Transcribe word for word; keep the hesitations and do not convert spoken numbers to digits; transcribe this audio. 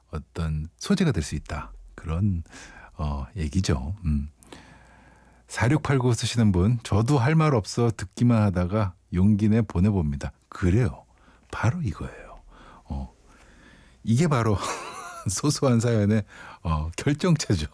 어떤 소재가 될 수 있다. 그런 어, 얘기죠. 음. 사육팔구 쓰시는 분, 저도 할 말 없어 듣기만 하다가 용기 내 보내봅니다. 그래요. 바로 이거예요. 어. 이게 바로 소소한 사연의 어, 결정체죠.